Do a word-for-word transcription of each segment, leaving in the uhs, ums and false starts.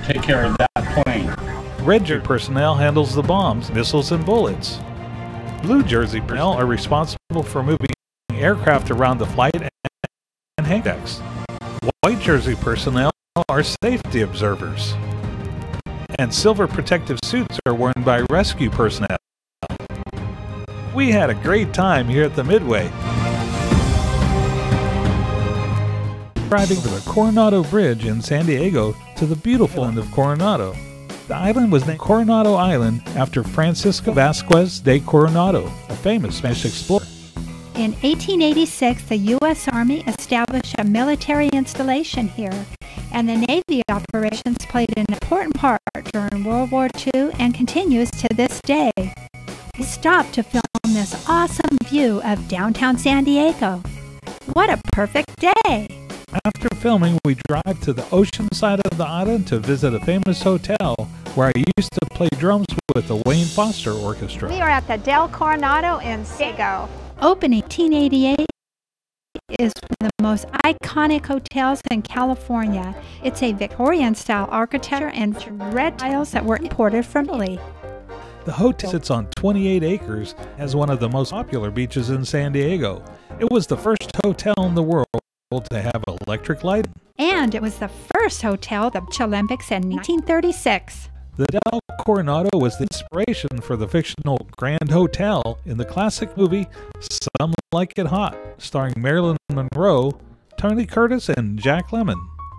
take care of that plane. Red jersey personnel handles the bombs, missiles, and bullets. Blue jersey personnel are responsible for moving aircraft around the flight and hang decks. White jersey personnel are safety observers. And silver protective suits are worn by rescue personnel. We had a great time here at the Midway. Driving over the Coronado Bridge in San Diego to the beautiful island of Coronado. The island was named Coronado Island after Francisco Vasquez de Coronado, a famous Spanish explorer. In eighteen eighty-six, the U S Army established a military installation here, and the Navy operations played an important part during World War Two and continues to this day. We stopped to film this awesome view of downtown San Diego. What a perfect day! After filming, we drive to the ocean side of the island to visit a famous hotel where I used to play drums with the Wayne Foster Orchestra. We are at the Del Coronado in San Diego. Opened in eighteen eighty-eight, is one of the most iconic hotels in California. It's a Victorian-style architecture and red tiles that were imported from Italy. The hotel sits on twenty-eight acres, has one of the most popular beaches in San Diego. It was the first hotel in the world to have electric lighting. And it was the first hotel at the Olympics in nineteen thirty-six. The Del Coronado was the inspiration for the fictional Grand Hotel in the classic movie Some Like It Hot, starring Marilyn Monroe, Tony Curtis, and Jack Lemmon.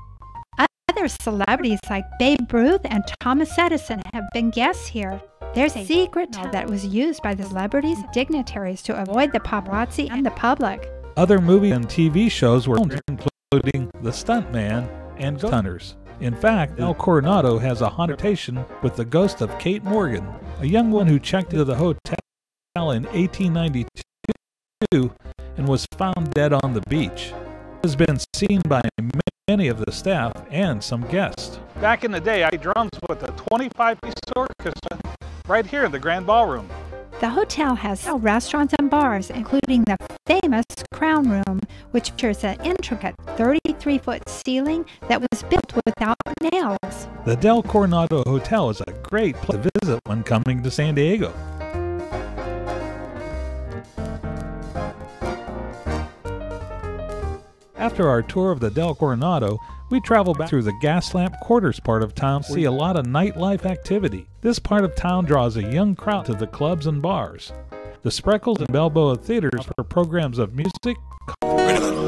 Other celebrities like Babe Ruth and Thomas Edison have been guests here. There's a secret tunnel that was used by the celebrities and dignitaries to avoid the paparazzi and the public. Other movie and T V shows were filmed, including The Stuntman and Ghost Hunters. In fact, El Coronado has a haunted station with the ghost of Kate Morgan, a young woman who checked into the hotel in eighteen ninety-two and was found dead on the beach. It has been seen by many of the staff and some guests. Back in the day, I played drums with a twenty-five piece orchestra right here in the Grand Ballroom. The hotel has several restaurants and bars, including the famous Crown Room, which features an intricate thirty-three foot ceiling that was built without nails. The Del Coronado Hotel is a great place to visit when coming to San Diego. After our tour of the Del Coronado, we travel back through the Gaslamp Quarters part of town to see a lot of nightlife activity. This part of town draws a young crowd to the clubs and bars. The Spreckles and Balboa Theaters for programs of music,